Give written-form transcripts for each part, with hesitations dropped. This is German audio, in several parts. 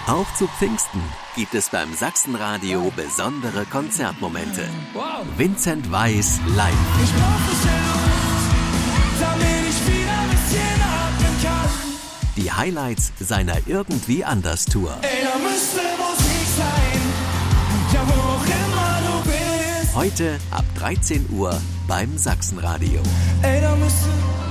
Auch zu Pfingsten gibt es beim Sachsenradio besondere Konzertmomente. Vincent Weiss live. Ich brauche Luft, damit ich wieder ein bisschen atmen kann. Die Highlights seiner Irgendwie anders Tour. Ey, da müsste Musik sein, ja wo auch immer du bist. Heute ab 13 Uhr beim Sachsenradio. Ey, da müsste...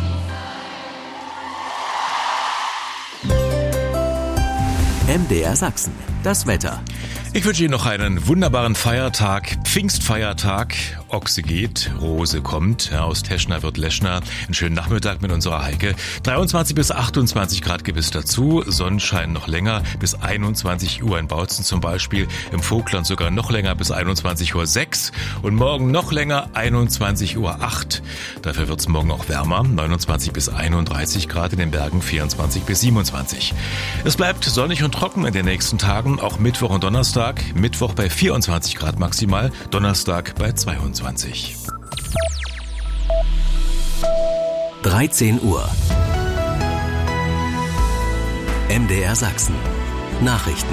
MDR Sachsen, das Wetter. Ich wünsche Ihnen noch einen wunderbaren Feiertag, Pfingstfeiertag. Ochse geht, Rose kommt. Aus Teschner wird Leschner. Einen schönen Nachmittag mit unserer Heike. 23 bis 28 Grad gibt es dazu. Sonnenschein noch länger bis 21 Uhr in Bautzen zum Beispiel. Im Vogtland sogar noch länger bis 21:06 Uhr. Und morgen noch länger 21:08 Uhr. Dafür wird es morgen auch wärmer. 29 bis 31 Grad, in den Bergen 24 bis 27. Es bleibt sonnig und trocken in den nächsten Tagen, auch Mittwoch und Donnerstag. Mittwoch bei 24 Grad maximal, Donnerstag bei 22. 13 Uhr. MDR Sachsen. Nachrichten.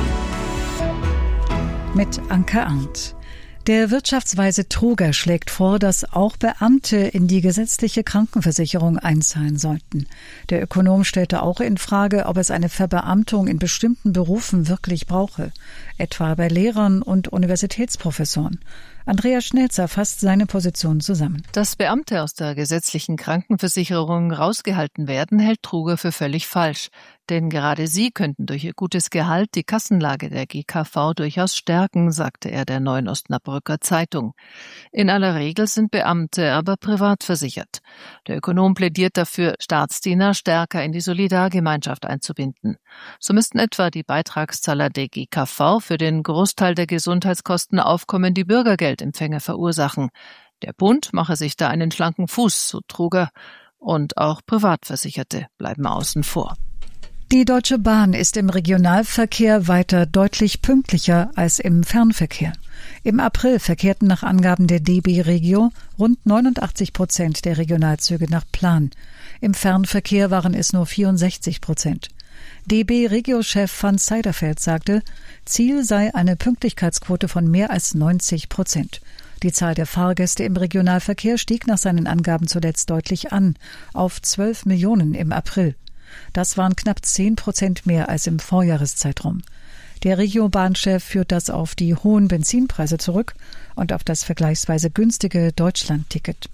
Mit Anke Arndt. Der Wirtschaftsweise Truger schlägt vor, dass auch Beamte in die gesetzliche Krankenversicherung einzahlen sollten. Der Ökonom stellte auch in Frage, ob es eine Verbeamtung in bestimmten Berufen wirklich brauche, etwa bei Lehrern und Universitätsprofessoren. Andreas Schnelzer fasst seine Position zusammen. Dass Beamte aus der gesetzlichen Krankenversicherung rausgehalten werden, hält Truger für völlig falsch. Denn gerade sie könnten durch ihr gutes Gehalt die Kassenlage der GKV durchaus stärken, sagte er der Neuen Osnabrücker Zeitung. In aller Regel sind Beamte aber privat versichert. Der Ökonom plädiert dafür, Staatsdiener stärker in die Solidargemeinschaft einzubinden. So müssten etwa die Beitragszahler der GKV für den Großteil der Gesundheitskosten aufkommen, die Bürgergeldempfänger verursachen. Der Bund mache sich da einen schlanken Fuß, so Truger. Und auch Privatversicherte bleiben außen vor. Die Deutsche Bahn ist im Regionalverkehr weiter deutlich pünktlicher als im Fernverkehr. Im April verkehrten nach Angaben der DB Regio rund 89% der Regionalzüge nach Plan. Im Fernverkehr waren es nur 64%. DB Regio-Chef van Seiderfeld sagte, Ziel sei eine Pünktlichkeitsquote von mehr als 90%. Die Zahl der Fahrgäste im Regionalverkehr stieg nach seinen Angaben zuletzt deutlich an, auf 12 Millionen im April. Das waren knapp 10% mehr als im Vorjahreszeitraum. Der Regio-Bahn-Chef führt das auf die hohen Benzinpreise zurück und auf das vergleichsweise günstige Deutschland-Ticket.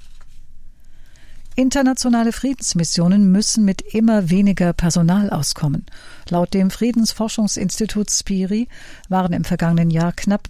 Internationale Friedensmissionen müssen mit immer weniger Personal auskommen. Laut dem Friedensforschungsinstitut SPIRI waren im vergangenen Jahr knapp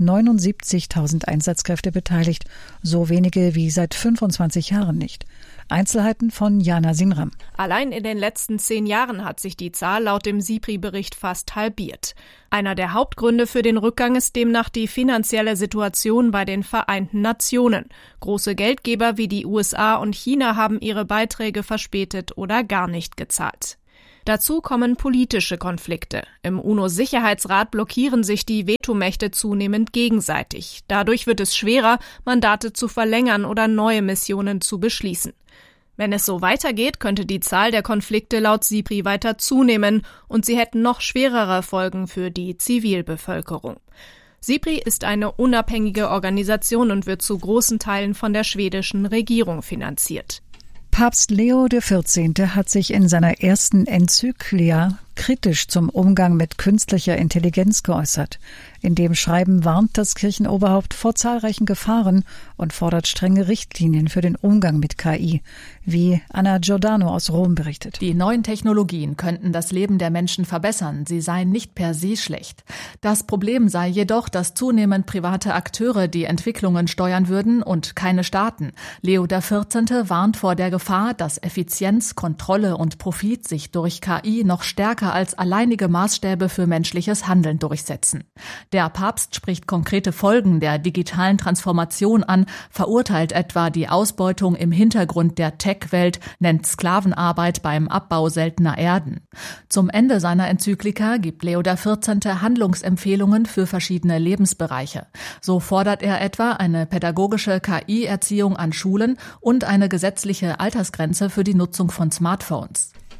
79.000 Einsatzkräfte beteiligt, so wenige wie seit 25 Jahren nicht. Einzelheiten von Jana Sinram. Allein in den letzten 10 Jahren hat sich die Zahl laut dem SIPRI-Bericht fast halbiert. Einer der Hauptgründe für den Rückgang ist demnach die finanzielle Situation bei den Vereinten Nationen. Große Geldgeber wie die USA und China haben ihre Beiträge verspätet oder gar nicht gezahlt. Dazu kommen politische Konflikte. Im UNO-Sicherheitsrat blockieren sich die Vetomächte zunehmend gegenseitig. Dadurch wird es schwerer, Mandate zu verlängern oder neue Missionen zu beschließen. Wenn es so weitergeht, könnte die Zahl der Konflikte laut SIPRI weiter zunehmen und sie hätten noch schwerere Folgen für die Zivilbevölkerung. SIPRI ist eine unabhängige Organisation und wird zu großen Teilen von der schwedischen Regierung finanziert. Papst Leo XIV. Hat sich in seiner ersten Enzyklia kritisch zum Umgang mit künstlicher Intelligenz geäußert. In dem Schreiben warnt das Kirchenoberhaupt vor zahlreichen Gefahren und fordert strenge Richtlinien für den Umgang mit KI, wie Anna Giordano aus Rom berichtet. Die neuen Technologien könnten das Leben der Menschen verbessern, sie seien nicht per se schlecht. Das Problem sei jedoch, dass zunehmend private Akteure die Entwicklungen steuern würden und keine Staaten. Leo XIV. Warnt vor der Gefahr, dass Effizienz, Kontrolle und Profit sich durch KI noch stärker als alleinige Maßstäbe für menschliches Handeln durchsetzen. Der Papst spricht konkrete Folgen der digitalen Transformation an, verurteilt etwa die Ausbeutung im Hintergrund der Tech-Welt, nennt Sklavenarbeit beim Abbau seltener Erden. Zum Ende seiner Enzyklika gibt Leo XIV. Handlungsempfehlungen für verschiedene Lebensbereiche. So fordert er etwa eine pädagogische KI-Erziehung an Schulen und eine gesetzliche Altersgrenze für die Nutzung von Smartphones.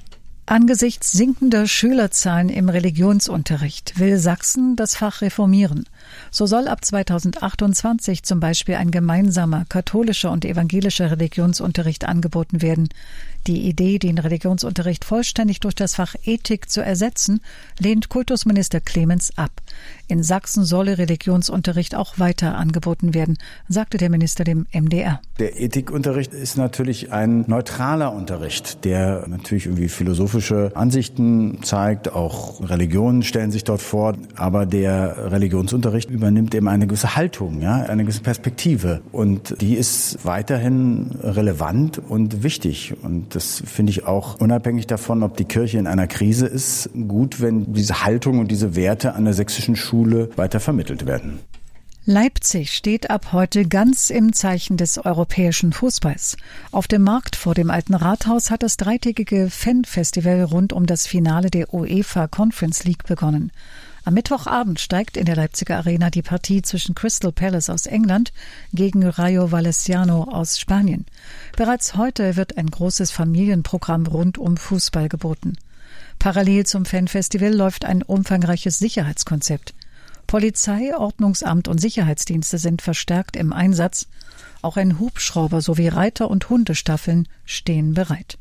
Angesichts sinkender Schülerzahlen im Religionsunterricht will Sachsen das Fach reformieren. So soll ab 2028 zum Beispiel ein gemeinsamer katholischer und evangelischer Religionsunterricht angeboten werden. Die Idee, den Religionsunterricht vollständig durch das Fach Ethik zu ersetzen, lehnt Kultusminister Clemens ab. In Sachsen solle Religionsunterricht auch weiter angeboten werden, sagte der Minister dem MDR. Der Ethikunterricht ist natürlich ein neutraler Unterricht, der natürlich irgendwie philosophische Ansichten zeigt, auch Religionen stellen sich dort vor, aber der Religionsunterricht übernimmt eben eine gewisse Haltung, eine gewisse Perspektive, und die ist weiterhin relevant und wichtig, und das finde ich auch unabhängig davon, ob die Kirche in einer Krise ist, gut, wenn diese Haltung und diese Werte an der sächsischen Schule weiter vermittelt werden. Leipzig steht ab heute ganz im Zeichen des europäischen Fußballs. Auf dem Markt vor dem Alten Rathaus hat das dreitägige Fanfestival rund um das Finale der UEFA Conference League begonnen. Am Mittwochabend steigt in der Leipziger Arena die Partie zwischen Crystal Palace aus England gegen Rayo Vallecano aus Spanien. Bereits heute wird ein großes Familienprogramm rund um Fußball geboten. Parallel zum Fanfestival läuft ein umfangreiches Sicherheitskonzept. Polizei, Ordnungsamt und Sicherheitsdienste sind verstärkt im Einsatz. Auch ein Hubschrauber sowie Reiter- und Hundestaffeln stehen bereit.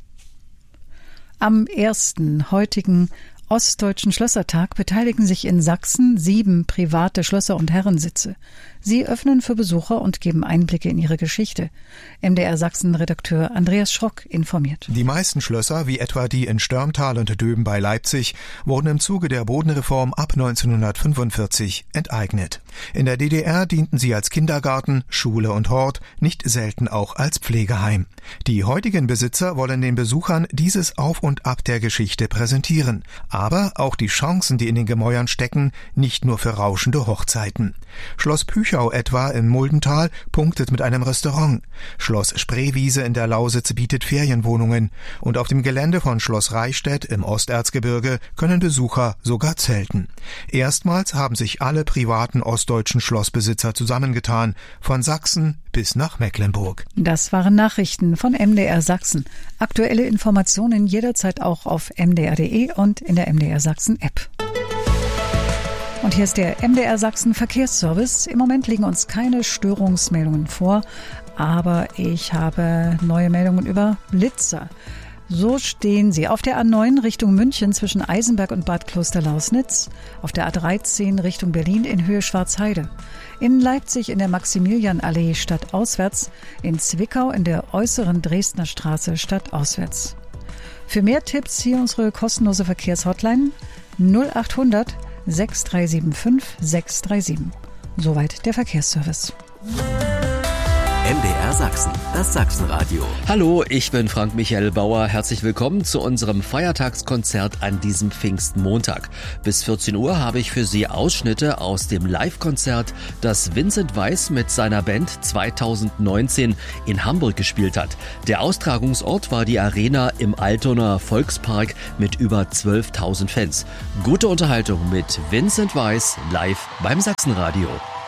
Am heutigen Ostdeutschen Schlössertag beteiligen sich in Sachsen 7 private Schlösser und Herrensitze. Sie öffnen für Besucher und geben Einblicke in ihre Geschichte. MDR-Sachsen-Redakteur Andreas Schrock informiert. Die meisten Schlösser, wie etwa die in Störmtal und Döben bei Leipzig, wurden im Zuge der Bodenreform ab 1945 enteignet. In der DDR dienten sie als Kindergarten, Schule und Hort, nicht selten auch als Pflegeheim. Die heutigen Besitzer wollen den Besuchern dieses Auf und Ab der Geschichte präsentieren. Aber auch die Chancen, die in den Gemäuern stecken, nicht nur für rauschende Hochzeiten. Schloss Püchau etwa im Muldental punktet mit einem Restaurant. Schloss Spreewiese in der Lausitz bietet Ferienwohnungen. Und auf dem Gelände von Schloss Reichstätt im Osterzgebirge können Besucher sogar zelten. Erstmals haben sich alle privaten ostdeutschen Schlossbesitzer zusammengetan, von Sachsen bis nach Mecklenburg. Das waren Nachrichten von MDR Sachsen. Aktuelle Informationen jederzeit auch auf mdr.de und in der MDR Sachsen App. Und hier ist der MDR Sachsen Verkehrsservice. Im Moment liegen uns keine Störungsmeldungen vor, aber ich habe neue Meldungen über Blitzer. So stehen sie auf der A9 Richtung München zwischen Eisenberg und Bad Klosterlausnitz, auf der A13 Richtung Berlin in Höhe Schwarzheide, in Leipzig in der Maximilianallee stadtauswärts, in Zwickau in der äußeren Dresdner Straße stadtauswärts. Für mehr Tipps hier unsere kostenlose Verkehrshotline 0800 6375 637. Soweit der Verkehrsservice. MDR Sachsen, das Sachsenradio. Hallo, ich bin Frank Michael Bauer. Herzlich willkommen zu unserem Feiertagskonzert an diesem Pfingstmontag. Bis 14 Uhr habe ich für Sie Ausschnitte aus dem Live-Konzert, das Vincent Weiss mit seiner Band 2019 in Hamburg gespielt hat. Der Austragungsort war die Arena im Altonaer Volkspark mit über 12.000 Fans. Gute Unterhaltung mit Vincent Weiss live beim Sachsenradio.